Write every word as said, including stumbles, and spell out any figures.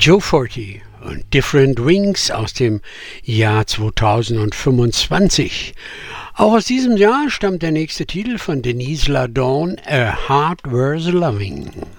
Joe Forti und Different Wings aus dem Jahr zweitausendfünfundzwanzig. Auch aus diesem Jahr stammt der nächste Titel von Denise LaDawn, A Heart Worth Loving.